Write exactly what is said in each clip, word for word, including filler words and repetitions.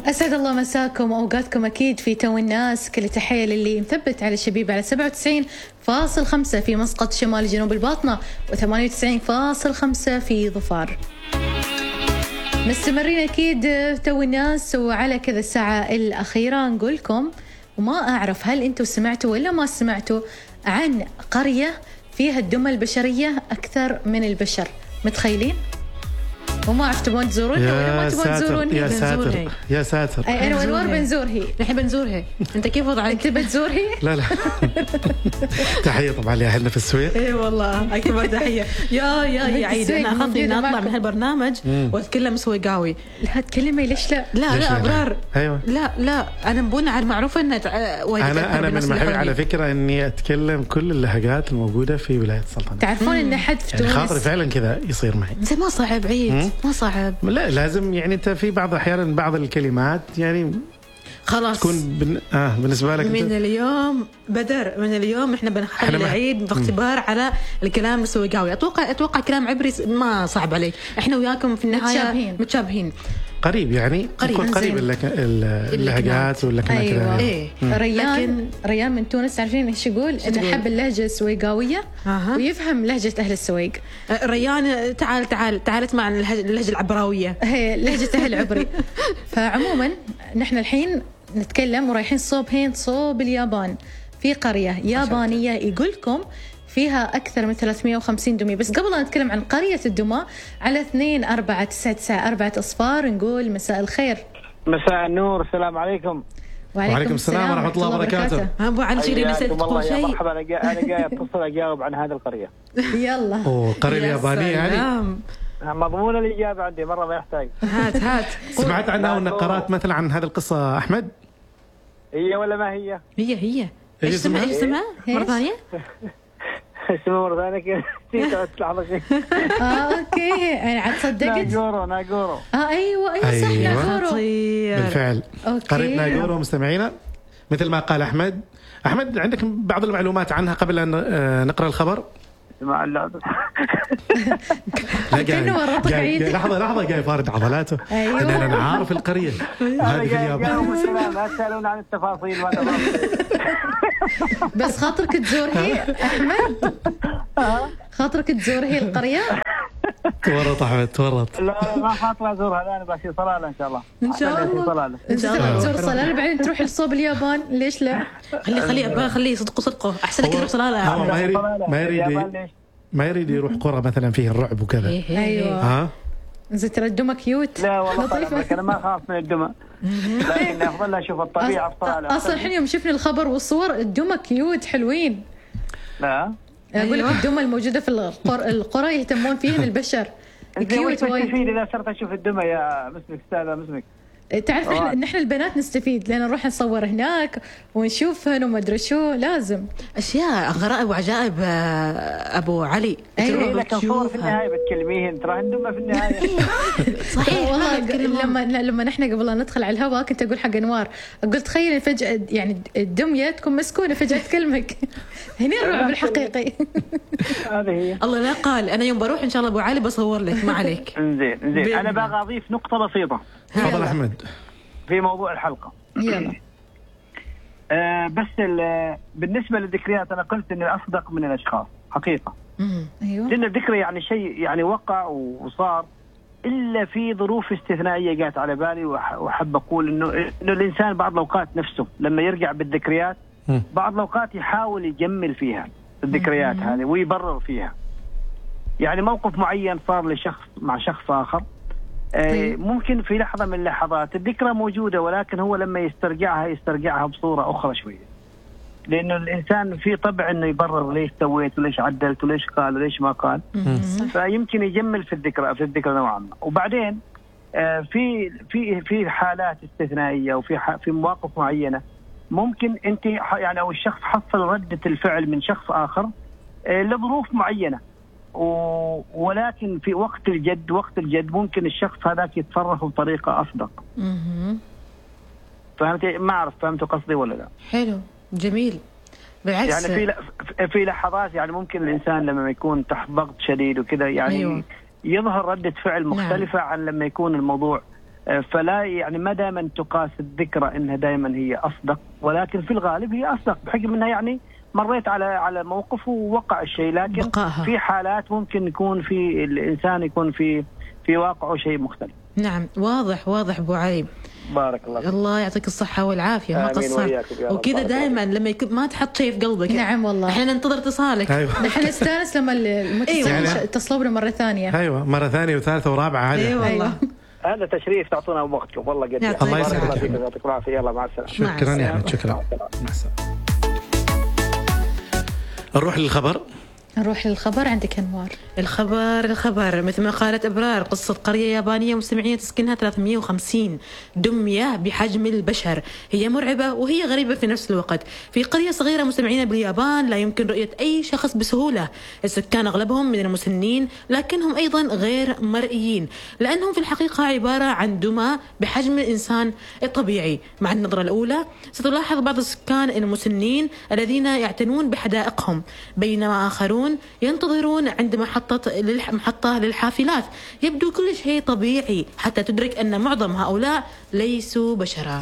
أسعد الله مساكم وأوقاتكم أكيد في تو الناس. كل تحية للي مثبت على الشبيب على سبعة وتسعين فاصل خمسة في مسقط شمال جنوب الباطنة وثمانية وتسعين فاصل خمسة في ظفار. مستمرين أكيد تو الناس وعلى كذا الساعة الأخيرة نقولكم، وما أعرف هل أنتوا سمعتوا ولا ما سمعتوا عن قرية فيها الدمى البشرية أكثر من البشر. متخيلين؟ وما عرفت تبون تزورونها ولا ما تبون تزورونها؟ يا ساتر يا ساتر. أي أنا وأنوار بنزورها. نحن بنزورها. أنت كيف وضعك؟ أنت بتزورها؟ لا لا. تحية طبعا لأهلنا في السويق. إيه والله أكبر تحية. يا يا يا عيد أنا أخاف إني أطلع من هالبرنامج وأتكلم سويقاوي. لا تكلمي ليش لا؟ لا لا أبرار. أيوة. لا لا أنا مبونة عارف معروفة إن أنا أنا من محبي على فكرة إني أتكلم كل اللهجات الموجودة في ولاية السلطنة. تعرفون إن حد في تونس خاطري فعلا كذا يصير معي. زي ما صعب عيد ما صعب. لا لازم يعني أنت في بعض أحيانا بعض الكلمات يعني خلاص تكون بن... آه بالنسبة لك من انت... اليوم بدر من اليوم احنا بنخلي العيد باختبار على الكلام السويقاوي. اتوقع اتوقع كلام عبري ما صعب عليك، احنا وياكم في النهايه متشابهين متشابهين قريب يعني قريب قريب اللك... اللهجات واللكنات. أيوة. ايه ريان لكن... ريان من تونس عارفين ايش يقول؟ انه حب اللهجه السويقاويه أه. ويفهم لهجه اهل السويق. ريان تعال تعال تعال اسمع اللهجه العبراويه هي لهجه اهل العبري. فعموما نحن الحين نتكلم ورايحين صوب هين صوب اليابان، في قريه يابانيه يقولكم فيها أكثر من ثلاثمائة وخمسين دمية. بس قبل أن نتكلم عن قرية الدمى على اثنين أربعة تسعة تسعة أربعة أصفار نقول مساء الخير. مساء النور، السلام عليكم. وعليكم, وعليكم السلام ورحمة الله وبركاته. أبو علي شيري نسيت تقول شيء. مرحبا، أنا جاي أنا جاي أتصل أجاوب عن هذه القرية. يلا. أوه قرية يابانية يعني. مضمون الإجابة عندي مرة ما يحتاج. هات هات. سمعت عنها ونقرات مثلا عن هذه القصة أحمد؟ هي ولا ما هي؟ هي هي. إيش اسمها؟ إيش اسمها؟ مرة ثانية؟ اسمه مرة ثانية كذا نسيت لحظة شيء. آه أوكي أنا عاد صدقت. ناغورو ناغورو. آه أيوة أيوة صح ناغورو. بالفعل. قرية ناغورو مستمعينا مثل ما قال أحمد. أحمد عندك بعض المعلومات عنها قبل أن نقرأ الخبر؟ ما لا لا جاي لحظة لحظة جاي فارد عضلاته. أيوة. أنا أنا عارف القرية هذه في اليابان. لا تسألون عن التفاصيل ما بس خاطرك تزورها أحمد؟ خاطرك تزورها القرية؟ تورط أحمد تورط. لا ما خاطر أزورها، لا أنا باشي صلالة إن شاء الله. إن شاء الله. إن شاء الله تزور صلالة بعدين تروح لصوب اليابان. ليش لا؟ خلي خلي أبغى خليه صدق صدقه أحسن لك يروح صلالة. ما يريد ما يريد ما يريد يروح قرى مثلا فيه الرعب وكذا. أيوة. ها؟ زين ترى الدمى كيوت. لا والله أنا ما أخاف من الدمى، لكن أفضل أشوف الطبيعة بصالة. أصلا الحين يوم شفنا الخبر والصور الدمى كيوت حلوين. لا أقول لك الدمى الموجودة في القرى القرى يهتمون فيهن البشر. كيوت وايد. إذا صرت أشوف الدمى يا مسمك أستاذة مسمك. تعرف إحنا نحن البنات نستفيد لأن نروح نصور هناك ونشوفهن وما أدري شو لازم أشياء غرائب وعجائب أبو علي. أيوة لك الصور في النهاية بتكلميهن ترى الدمى في النهاية. صحيح والله. لما لما نحن قبل أن ندخل على الهواء كنت أقول حق أنوار أقول تخيل فجأة يعني الدمية تكون مسكونة فجأة تكلمك. هنا الرعب الحقيقي. هذه هي. الله لا قال أنا يوم بروح إن شاء الله أبو علي بصور لك ما عليك. زين زين أنا باغي أضيف نقطة بسيطة. تفضل أحمد. في موضوع الحلقة. يلا. آه بس بالنسبة للذكريات أنا قلت إني أصدق من الأشخاص حقيقة. أيوة. لأن الذكرى يعني شيء يعني وقع وصار، إلا في ظروف استثنائية جات على بالي وأحب أقول إنه إنه الإنسان بعض الأوقات نفسه لما يرجع بالذكريات بعض الأوقات يحاول يجمل فيها الذكريات هذه ويبرر فيها. يعني موقف معين صار لشخص مع شخص آخر طيب. ممكن في لحظة من اللحظات الذكرى موجودة، ولكن هو لما يسترجعها يسترجعها بصورة أخرى شوية، لأنه الإنسان في طبع إنه يبرر ليش سويت وليش عدلت وليش قال وليش ما قال، فيمكن يجمل في الذكرى في الذكرى نوعا ما. وبعدين في في في حالات استثنائية وفي في مواقف معينة ممكن أنت يعني أو الشخص حصل ردة الفعل من شخص آخر لظروف معينة، ولكن في وقت الجد وقت الجد ممكن الشخص هذاك يتصرف بطريقة أصدق. فهمت؟ ما أعرف فهمت قصدي ولا لا؟ حلو جميل. بالعكس يعني في في لحظات يعني ممكن الإنسان لما يكون تحت ضغط شديد وكذا يعني أيوة. يظهر ردة فعل مختلفة نعم. عن لما يكون الموضوع فلا يعني ما دائما تقاس الذكرى انها دائما هي اصدق، ولكن في الغالب هي اصدق بحكم انها يعني مريت على على موقف ووقع الشيء، لكن بقاها. في حالات ممكن يكون في الانسان يكون في في واقعه شيء مختلف. نعم واضح واضح ابو علي. بارك الله. الله يعطيك الصحة والعافية، ما قصرت. وكذا دائما لما يكون ما تحط شيء في قلبك. نعم والله. احنا ننتظر اتصالك. أيوة. نحن نستانس لما المتصلين يتصلوا بنا مرة ثانية. ايوه مرة ثانية وثالثة ورابعة عادي. ايوه والله. هذا تشريف تعطونا وقتكم والله قد. الله يسعدك. يعطيكم العافية. يلا مع السلامة. شكرا يا أحمد. شكرا. مع السلامة. نروح للخبر. نروح للخبر. عندك أنوار. الخبر الخبر مثل ما قالت إبرار، قصة قرية يابانية مستمعية تسكنها ثلاثمئة وخمسين دمية بحجم البشر. هي مرعبة وهي غريبة في نفس الوقت. في قرية صغيرة مستمعين باليابان لا يمكن رؤية أي شخص بسهولة. السكان أغلبهم من المسنين لكنهم أيضا غير مرئيين، لأنهم في الحقيقة عبارة عن دمى بحجم الإنسان الطبيعي. مع النظرة الأولى ستلاحظ بعض السكان المسنين الذين يعتنون بحدائقهم، بينما آخرون ينتظرون عند محطة محطة للحافلات. يبدو كل شيء طبيعي حتى تدرك أن معظم هؤلاء ليسوا بشرا.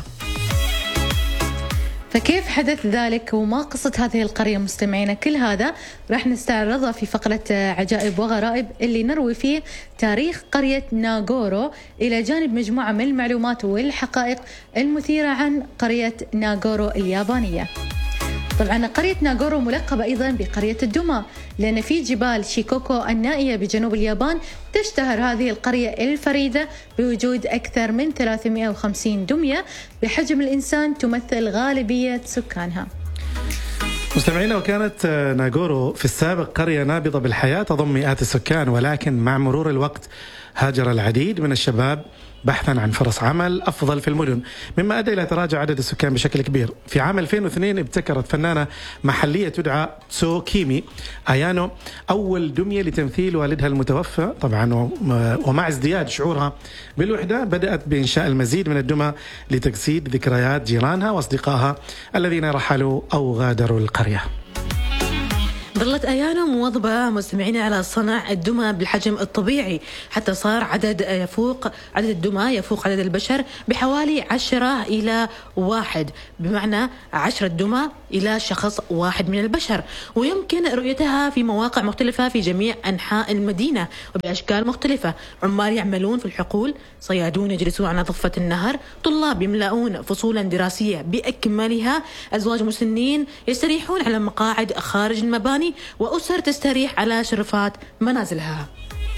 فكيف حدث ذلك وما قصة هذه القرية مستمعينا؟ كل هذا راح نستعرضها في فقرة عجائب وغرائب اللي نروي فيه تاريخ قرية ناغورو إلى جانب مجموعة من المعلومات والحقائق المثيرة عن قرية ناغورو اليابانية. طبعا قرية ناغورو ملقبة أيضا بقرية الدمى، لأن في جبال شيكوكو النائية بجنوب اليابان تشتهر هذه القرية الفريدة بوجود أكثر من ثلاثمئة وخمسين دمية بحجم الإنسان تمثل غالبية سكانها. مستمعينا، وكانت ناغورو في السابق قرية نابضة بالحياة تضم مئات السكان، ولكن مع مرور الوقت هاجر العديد من الشباب بحثا عن فرص عمل أفضل في المدن، مما أدى إلى تراجع عدد السكان بشكل كبير. في عام ألفين واثنين ابتكرت فنانة محلية تدعى تسو كيمي أيانو أول دمية لتمثيل والدها المتوفى طبعا، ومع ازدياد شعورها بالوحدة بدأت بإنشاء المزيد من الدمى لتجسيد ذكريات جيرانها وأصدقائها الذين رحلوا أو غادروا القرية. ظلت أيانو مواظبة مستمعين على صنع الدمى بالحجم الطبيعي حتى صار عدد يفوق عدد الدمى يفوق عدد البشر بحوالي عشرة إلى واحد، بمعنى عشرة دمى إلى شخص واحد من البشر، ويمكن رؤيتها في مواقع مختلفة في جميع أنحاء المدينة وبأشكال مختلفة. عمال يعملون في الحقول، صيادون يجلسون على ضفة النهر، طلاب يملؤون فصولا دراسية بأكملها، أزواج مسنين يستريحون على مقاعد خارج المباني، وأسر تستريح على شرفات منازلها.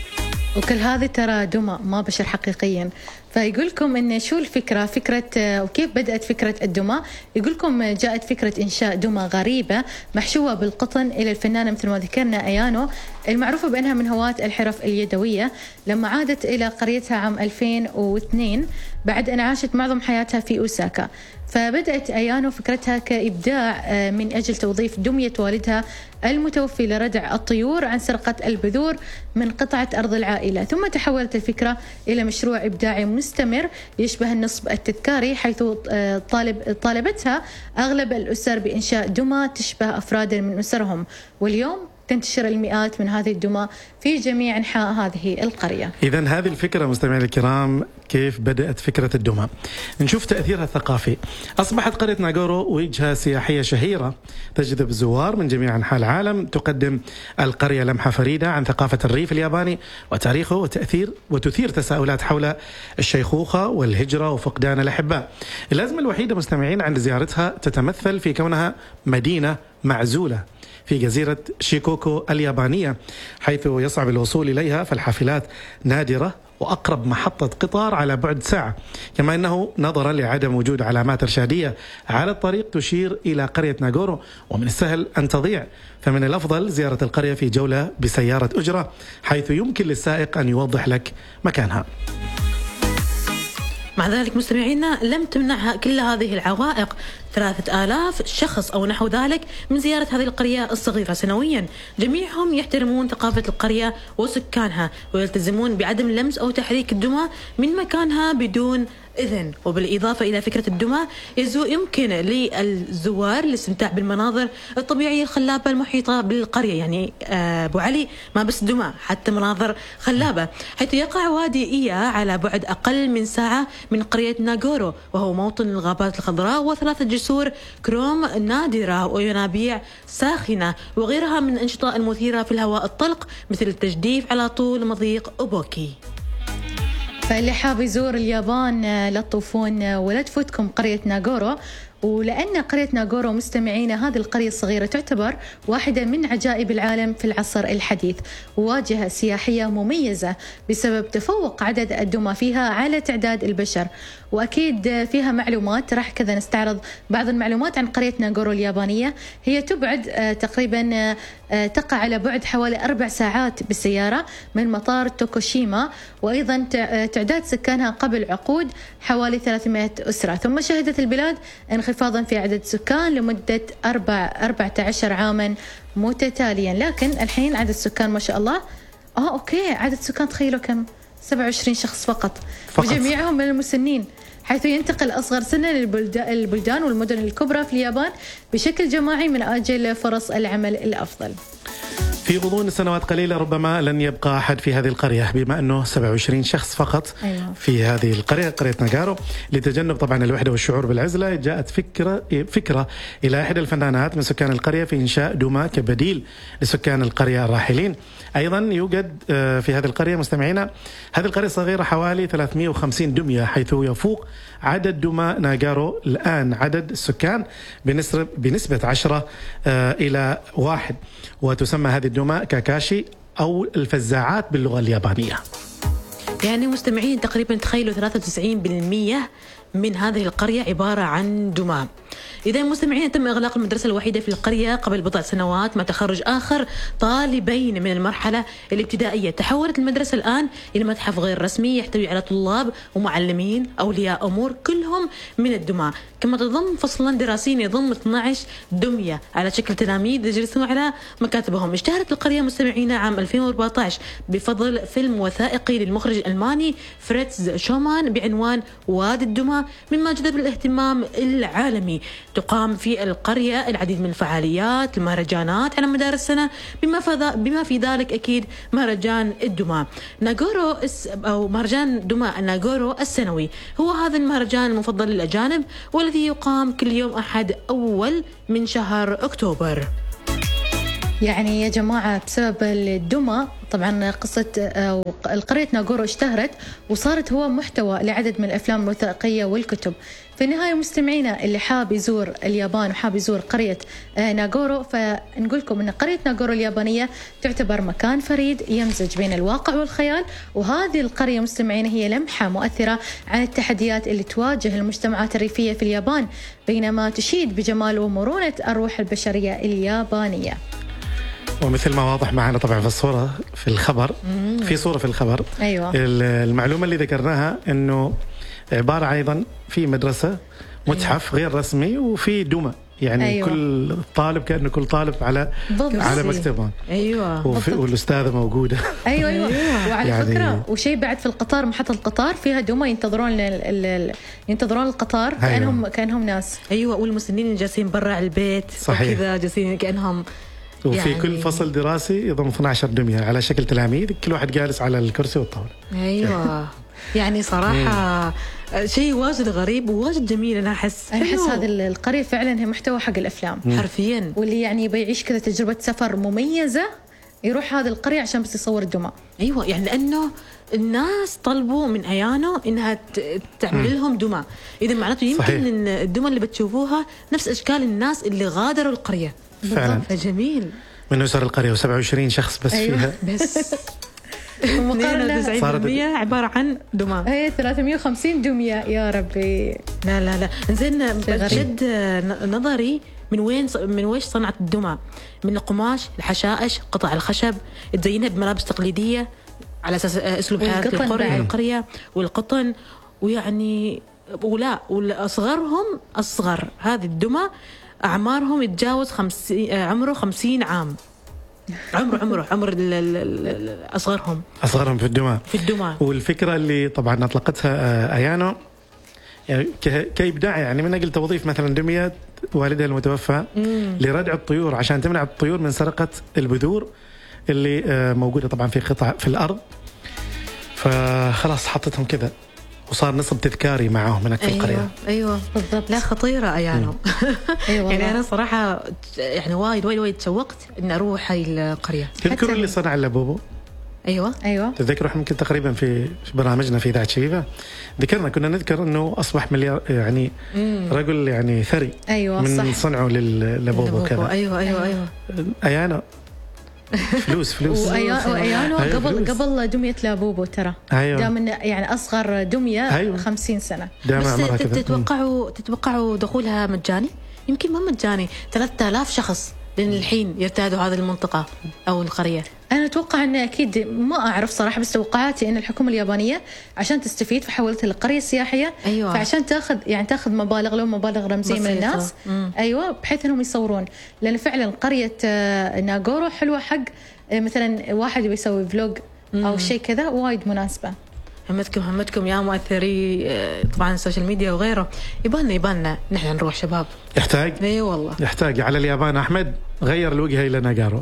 وكل هذه ترى دمى ما بشر حقيقيا. فيقولكم إن شو الفكرة فكرة وكيف بدأت فكرة الدمى. يقولكم جاءت فكرة إنشاء دمى غريبة محشوة بالقطن إلى الفنانة مثل ما ذكرنا أيانو، المعروفة بأنها من هواة الحرف اليدوية، لما عادت إلى قريتها عام ألفين واثنين بعد أن عاشت معظم حياتها في أوساكا. فبدأت أيانو فكرتها كإبداع من أجل توظيف دمية والدها المتوفي لردع الطيور عن سرقة البذور من قطعة أرض العائلة، ثم تحولت الفكرة إلى مشروع إبداعي مستمر يشبه النصب التذكاري، حيث طالب طالبتها أغلب الأسر بإنشاء دمى تشبه أفرادا من أسرهم، واليوم تنتشر المئات من هذه الدمى في جميع أنحاء هذه القرية. إذن هذه الفكرة مستمعي الكرام كيف بدأت فكرة الدمى. نشوف تأثيرها الثقافي. أصبحت قرية ناغورو وجهة سياحية شهيرة تجذب الزوار من جميع أنحاء العالم. تقدم القرية لمحة فريدة عن ثقافة الريف الياباني وتاريخه وتأثير وتثير تساؤلات حول الشيخوخة والهجرة وفقدان الأحباء. الأزمة الوحيدة مستمعين عند زيارتها تتمثل في كونها مدينة معزولة في جزيرة شيكوكو اليابانية، حيث يصعب الوصول إليها، فالحافلات نادرة وأقرب محطة قطار على بعد ساعة، كما أنه نظرا لعدم وجود علامات إرشادية على الطريق تشير إلى قرية ناغورو ومن السهل أن تضيع، فمن الأفضل زيارة القرية في جولة بسيارة أجرة حيث يمكن للسائق أن يوضح لك مكانها. مع ذلك مستمعينا لم تمنعها كل هذه العوائق ثلاثة آلاف شخص أو نحو ذلك من زيارة هذه القرية الصغيرة سنويا. جميعهم يحترمون ثقافة القرية وسكانها ويلتزمون بعدم لمس أو تحريك الدمى من مكانها بدون إذن وبالإضافة إلى فكرة الدمى يزو يمكن للزوار الاستمتاع بالمناظر الطبيعية الخلابة المحيطة بالقرية. يعني أبو علي ما بس دمى، حتى مناظر خلابة، حيث يقع وادي إيا على بعد أقل من ساعة من قرية ناغورو، وهو موطن الغابات الخضراء وثلاثة جسور كروم نادرة وينابيع ساخنة وغيرها من الأنشطة المثيرة في الهواء الطلق مثل التجديف على طول مضيق أوبوكي. فاللي حاب يزور اليابان لا تطوفون ولا تفوتكم قرية ناغورو. ولأن قرية ناغورو مستمعينا هذه القرية الصغيرة تعتبر واحدة من عجائب العالم في العصر الحديث، وواجهة سياحية مميزة بسبب تفوق عدد الدمى فيها على تعداد البشر. وأكيد فيها معلومات، راح كذا نستعرض بعض المعلومات عن قرية ناغورو اليابانية. هي تبعد تقريبا تقع على بعد حوالي أربع ساعات بالسيارة من مطار توكوشيما، وأيضا تعداد سكانها قبل عقود حوالي ثلاثمائة أسرة. ثم شهدت البلاد انخفاضا في عدد السكان لمدة أربعة عشر عاما متتاليا، لكن الحين عدد السكان ما شاء الله اه اوكي عدد السكان تخيلوا كم، سبعة وعشرين شخص فقط, فقط. وجميعهم من المسنين، حيث ينتقل أصغر سنا للبلدان والمدن الكبرى في اليابان بشكل جماعي من أجل فرص العمل الأفضل. في غضون سنوات قليلة ربما لن يبقى أحد في هذه القرية، بما أنه سبعة وعشرين شخص فقط أيوة. في هذه القرية قرية ناغورو. لتجنب طبعا الوحدة والشعور بالعزلة جاءت فكرة فكرة إلى إحدى الفنانات من سكان القرية في إنشاء دمى كبديل لسكان القرية الراحلين. أيضا يوجد في هذه القرية مستمعينا هذه القرية صغيرة حوالي ثلاثمائة وخمسين دمية، حيث يفوق عدد دمى ناغورو الآن عدد السكان بنسبة عشرة إلى واحد، وتسمى هذه الدمى كاكاشي أو الفزاعات باللغة اليابانية. يعني مستمعين تقريبا تخيلوا ثلاثة وتسعين بالمئة من هذه القرية عبارة عن دمى. إذا مستمعين تم إغلاق المدرسة الوحيدة في القرية قبل بضع سنوات مع تخرج آخر طالبين من المرحلة الابتدائية. تحولت المدرسة الآن إلى متحف غير رسمي يحتوي على طلاب ومعلمين أولياء أمور كلهم من الدمى، كما تضم فصلا دراسيا يضم اثني عشر دمية على شكل تلاميذ يجلسون على مكاتبهم. اشتهرت القرية مستمعين عام ألفين وأربعة عشر بفضل فيلم وثائقي للمخرج الألماني فريتز شومان بعنوان وادي الدمى، مما جذب الاهتمام العالمي. تقام في القرية العديد من الفعاليات المهرجانات على مدار السنة، بما بما في ذلك أكيد مهرجان الدمى ناغورو أو مهرجان دمى ناغورو السنوي. هو هذا المهرجان المفضل للأجانب والذي يقام كل يوم أحد أول من شهر أكتوبر. يعني يا جماعة بسبب الدمى طبعا قصة القرية ناغورو اشتهرت وصارت هو محتوى لعدد من الأفلام الوثائقية والكتب. في النهاية مستمعينا اللي حاب يزور اليابان وحاب يزور قرية ناغورو، فنقول لكم أن قرية ناغورو اليابانية تعتبر مكان فريد يمزج بين الواقع والخيال. وهذه القرية مستمعينا هي لمحة مؤثرة عن التحديات اللي تواجه المجتمعات الريفية في اليابان، بينما تشيد بجمال ومرونة الروح البشرية اليابانية. ومثل ما واضح معنا طبعا في الصورة في الخبر مم. في صورة في الخبر أيوة. المعلومة اللي ذكرناها أنه عبارة أيضا في مدرسة متحف أيوة. غير رسمي وفي دمى، يعني أيوة. كل طالب كأنه كل طالب على بالضبط. على مكتبه أيوة. والأستاذة موجودة أيوة أيوة. وعلى يعني فكرة وشيء بعد في القطار، محطة القطار فيها دمى ينتظرون ال ينتظرون القطار أيوة. كأنهم كأنهم ناس. أيوة. والمسنين جالسين برا البيت وكذا جالسين كأنهم. وفي يعني كل فصل دراسي يضم اثني عشر دمية على شكل تلاميذ، كل واحد جالس على الكرسي والطاولة. أيوة. يعني صراحة شيء واجد غريب وواجد جميل. أنا أحس أنا أحس هذه القرية فعلا هي محتوى حق الأفلام حرفيا، واللي يعني بيعيش كذا تجربة سفر مميزة يروح هذه القرية عشان بس يصور الدمى. أيوة. يعني لأنه الناس طلبوا من عيانه إنها تعمل لهم دمى، إذا معناته يمكن صحيح. إن الدمى اللي بتشوفوها نفس أشكال الناس اللي غادروا القرية. فعلا جميل. من أسر القرية وسبعة وعشرين شخص بس أيوة. فيها بس مقارنة صارت عبارة عن دمى. هي ثلاثمائة وخمسين دمية يا ربي. لا لا لا إنزين بجد نظري من وين من ويش صنعت الدمى؟ من القماش، الحشائش، قطع الخشب، تزينها بملابس تقليدية على أساس أسلوب حياة القرية القرية والقطن. ويعني ولا والأصغرهم أصغر هذه الدمى أعمارهم يتجاوز خمسين عمره خمسين عام. عمره عمره عمر أصغرهم أصغرهم في الدمى في الدمى. والفكرة اللي طبعا أطلقتها أيانو يعني كإبداع، يعني من أجل توظيف مثلا دمية والدها المتوفى مم. لردع الطيور عشان تمنع الطيور من سرقة البذور اللي موجودة طبعا في قطع في الأرض، فخلاص حطتهم كذا وصار نصب تذكاري معهم هناك في أيوة القرية. أيوة بالضبط. لا خطيرة أيانو. أيوة يعني أنا صراحة يعني وايد وايد وايد تشوقت إن أروح هاي القرية. تذكروا اللي صنع اللبوبو؟ أيوة أيوة تذكروا يمكن تقريبا في برنامجنا في إذاعة شبيبة ذكرنا كنا نذكر إنه أصبح مليار يعني مم. رجل يعني ثري أيوة من صح. صنعه لللبوبو كذا. أيوة أيوة أيوة أيانو فلوس فلوس وأيانو قبل قبل دمية لابوبو ترى. أيوة. دام يعني أصغر دمية أيوة. خمسين سنة. بس تتوقعوا تتوقعوا دخولها مجاني؟ يمكن ما مجاني. ثلاثة آلاف شخص لين الحين يرتادوا هذه المنطقة أو القرية. أنا أتوقع أن أكيد ما أعرف صراحة، بس توقعاتي أن الحكومة اليابانية عشان تستفيد فحولتها لقرية سياحية. أيوة. فعشان تأخذ يعني تأخذ مبالغ لو مبالغ رمزية من الناس. مم. أيوة بحيث أنهم يصورون، لأن فعلا قرية ناغورو حلوة حق مثلا واحد يسوي فلوج أو شيء كذا، وايد مناسبة. همتكم همتكم يا مؤثري طبعا السوشيال ميديا وغيره، يبالنا يبالنا نحن نروح شباب. يحتاج اي والله يحتاج على اليابان. أحمد غير الوجهة إلى ناغارو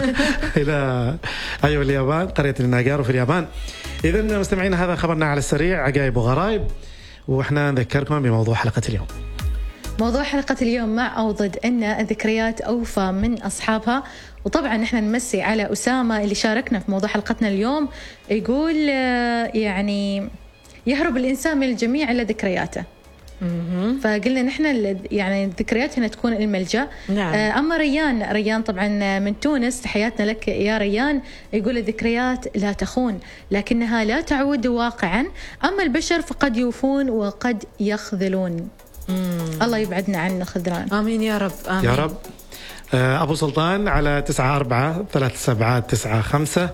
إلى أيوة اليابان، قرية ناغارو في اليابان. إذن مستمعينا هذا خبرنا على السريع عجائب وغرائب، وإحنا نذكركم بموضوع حلقة اليوم. موضوع حلقة اليوم مع أو ضد أن الذكريات أوفى من أصحابها. وطبعا نحن نمسي على أسامة اللي شاركنا في موضوع حلقتنا اليوم، يقول يعني يهرب الإنسان من الجميع إلا ذكرياته. فقلنا نحن يعني الذكريات هنا تكون الملجأ. نعم. أما ريان ريان طبعا من تونس، تحياتنا لك يا ريان، يقول الذكريات لا تخون لكنها لا تعود واقعا، أما البشر فقد يوفون وقد يخذلون. مم. الله يبعدنا عن خذلان. آمين يا رب. آمين يا رب. أبو سلطان على تسعة أربعة ثلاث سبعات تسعة خمسة.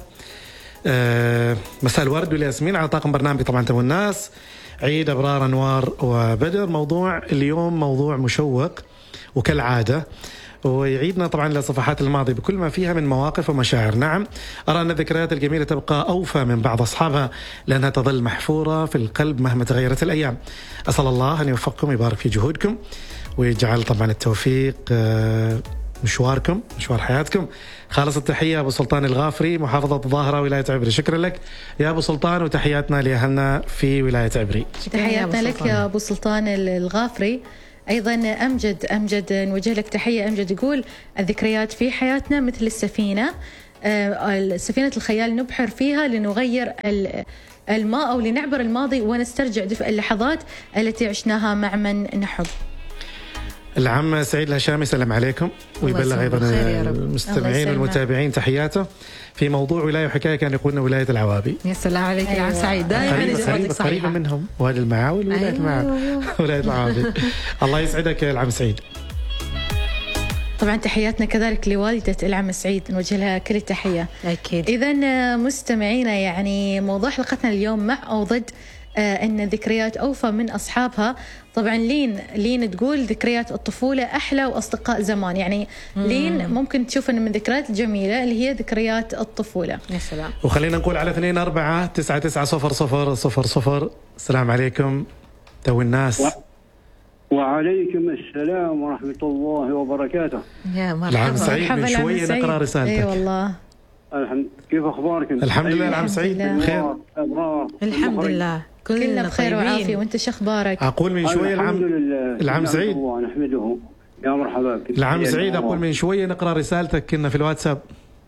مساء الورد والياسمين على طاقم برنامج طبعا تو الناس. عيد أبرار أنوار وبدر. موضوع اليوم موضوع مشوق وكالعادة، ويعيدنا طبعا لصفحات الماضي بكل ما فيها من مواقف ومشاعر. نعم، أرى أن الذكريات الجميلة تبقى أوفى من بعض أصحابها لأنها تظل محفورة في القلب مهما تغيرت الأيام. أسأل الله أن يوفقكم ويبارك في جهودكم ويجعل طبعا التوفيق مشواركم مشوار حياتكم. خالص التحية أبو سلطان الغافري، محافظة الظاهرة ولاية عبري. شكرا لك يا أبو سلطان، وتحياتنا لأهلنا في ولاية عبري. تحياتنا لك يا أبو سلطان الغافري. أيضا أمجد أمجد نوجه لك تحية. أمجد يقول الذكريات في حياتنا مثل السفينة، سفينة الخيال نبحر فيها لنغير الماء أو لنعبر الماضي ونسترجع دفء اللحظات التي عشناها مع من نحب. العم سعيد الهشامي سلام عليكم ويبلغ أيضا المستمعين والمتابعين تحياته في موضوع ولاية وحكاية كان يقولنا ولاية العوابي. يا سلام عليك العم سعيد، دائما قريبة منهم، وادي المعاول ولاية المعاول ولاية العوابي. الله يسعدك يا العم سعيد. طبعا تحياتنا كذلك لوالدة العم سعيد، نوجه لها كل التحية. أكيد. إذن مستمعينا يعني موضوع حلقتنا اليوم مع أو ضد أن الذكريات أوفى من أصحابها. طبعا لين لين تقول ذكريات الطفولة أحلى وأصدقاء زمان، يعني مم. لين ممكن تشوف أن من الذكريات الجميلة اللي هي ذكريات الطفولة. يا سلام. وخلينا نقول على اثنين أربعة تسعة تسعة صفر صفر صفر صفر. السلام عليكم تو الناس. و... وعليكم السلام ورحمة الله وبركاته. يا مرحبا. العم سعيد من شوية نقرأ رسالتك. أي والله. الحمد. كيف أخبارك؟ الحمد لله العم سعيد بخير. الحمد لله كلنا بخير وعافية، وانت شو اخبارك؟ اقول من شويه العم العم سعيد نحمده. يا مرحبا بك العم سعيد. اقول من شويه نقرا رسالتك كنا في الواتساب.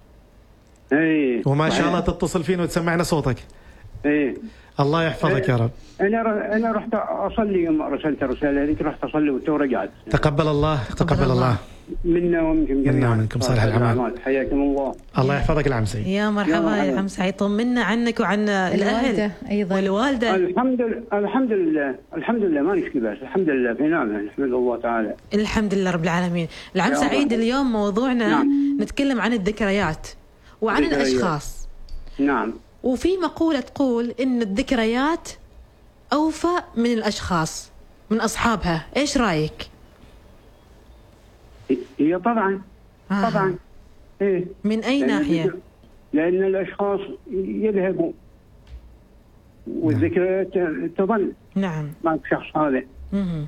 اي وما شاء الله تتصل فينا وتسمعنا صوتك. اي الله يحفظك يا رب. انا انا رحت اصلي يوم رسلت الرساله هذيك، رحت اصلي ورجعت. تقبل الله تقبل الله منا ومنكم جميعا. منا ومنكم صالح الاعمال. حياكم الله. الله يحفظك العم سعيد. يا مرحبا يا عم سعيد، طمنا عنك وعن الاهل ايضا والوالده. الحمد لله الحمد لله الحمد لله ما نشكي بس الحمد لله في نعمه نحمد الله تعالى. الحمد لله رب العالمين. العم سعيد اليوم موضوعنا نعم. نتكلم عن الذكريات وعن ذكريات. الاشخاص. نعم. وفي مقوله تقول ان الذكريات اوفى من الاشخاص من اصحابها، ايش رايك؟ هي طبعا آه. طبعا إيه. من أي لأن ناحية؟ لأن الأشخاص يذهبوا والذكريات تظل. نعم. مع الشخص هذا. مم.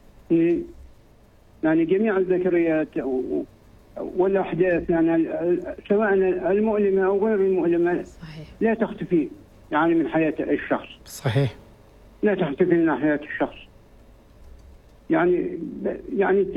يعني جميع الذكريات والأحداث يعني سواء المؤلمة أو غير المؤلمة صحيح. لا تختفي يعني من حياة الشخص. صحيح. لا تختفي من حياة الشخص. يعني يعني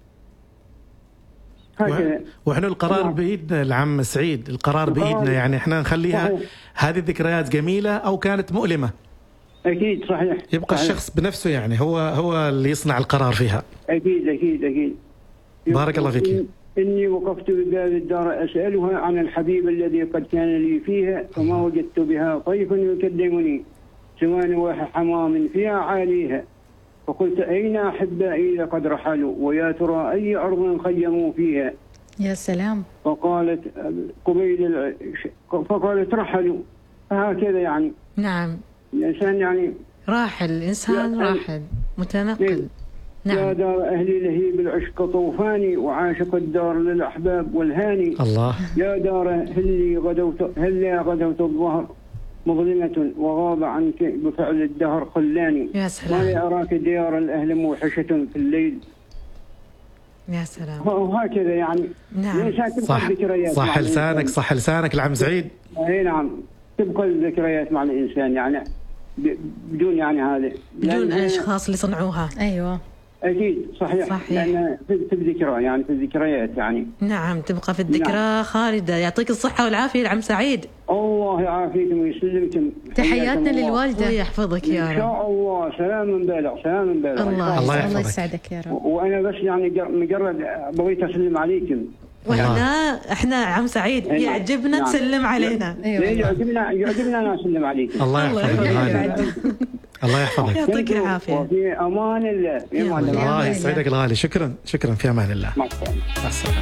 هكذا. واحنا القرار بإيدنا العم سعيد، القرار بإيدنا، يعني احنا نخليها صحيح. هذه الذكريات جميلة أو كانت مؤلمة. أكيد صحيح. يبقى صحيح. الشخص بنفسه يعني هو هو اللي يصنع القرار فيها. أكيد أكيد أكيد. بارك الله فيك. إني وقفت بباب الدار أسألها عن الحبيب الذي قد كان لي فيها، فما وجدت بها طيف يكلمني سوى نواح حمام فيها عاليها، فقلت أين أحبائي لقد رحلوا، ويا ترى أي أرض خيموا فيها. يا سلام. فقالت قبيل فقالت رحلوا. هكذا يعني. نعم. الإنسان يعني راحل، الإنسان راحل متنقل. نعم. يا دار أهلي لهيب العشق طوفاني، وعاشق الدار للأحباب والهاني. الله. يا دار هل غدوت هل غدوت الظهر مظلمة، وغاب عنك بفعل الدهر خلاني. يا سلام. ما أراك ديار الأهل موحشة في الليل. يا سلام. وهكذا يعني. نعم. صح صح لسانك، صح لسانك العم سعيد. اي نعم، تبقى الذكريات مع الإنسان يعني بدون يعني هذا بدون الأشخاص اللي صنعوها. أيوة أكيد صحيح, صحيح. لأن في الذكرى يعني في الذكريات يعني. نعم، تبقى في الذكرى. نعم. خالدة. يعطيك الصحة والعافية العم سعيد. الله يعافيكم ويسلمكم. تحياتنا للوالدة. الله يحفظك يا رب. إن شاء الله. سلام بالغ سلام بالغ. الله, الله الله يسعدك يا رب. وأنا بس يعني مجرد بغيت أسلم عليكم. واحنا احنا عم سعيد يعجبنا نعم. تسلم علينا. أيوة. يعجبنا يعجبنا أنا أسلم عليكم. الله يحفظك. الله يحفظك. يعطيك العافية. وفي أمان الله. الله يسعدك الغالي. شكرا شكرا. في أمان الله. مع السلامة.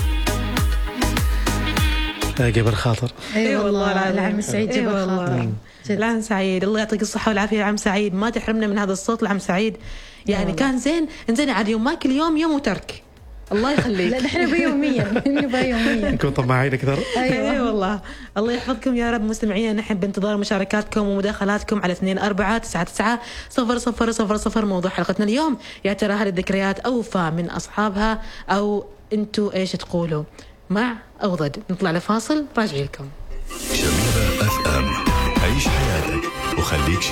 جبر خاطر. اي والله العم سعيد جبر خاطر. العم سعيد الله يعطيك الصحة والعافية. العم سعيد ما تحرمنا من هذا الصوت. العم سعيد يعني كان زين زين عاد يوم ما كل يوم يوم وترك. الله يخليك. لا نحن بيوميا نبغى يوميا نكون طماعين اكثر. ايوه أيوة والله. الله يحفظكم يا رب. مستمعينا نحن بانتظار مشاركاتكم ومداخلاتكم على اثنين أربعة تسعة تسعة صفر صفر صفر صفر. موضوع حلقتنا اليوم يا ترى هذه الذكريات أوفى من أصحابها أو أنتوا إيش تقولوا؟ مع أو ضد؟ نطلع لفاصل راجعي لكم. شبيبة أف أم. عيش حياتك وخليك